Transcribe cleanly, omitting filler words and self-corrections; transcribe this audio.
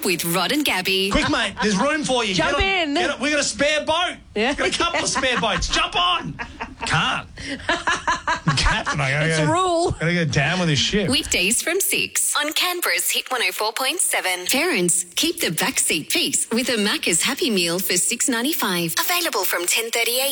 Up with Rod and Gabby. Quick, mate, there's room for you. Jump Get on, in. Get on. We've got a spare boat. Yeah. We've got a couple of spare boats. Jump on. Can't. Captain, It's a rule. Gotta go down with this ship. Weekdays from 6 on Canberra's Hit 104.7. Parents, keep the backseat peace with a Macca's Happy Meal for $6.95. Available from 10:30 a.m.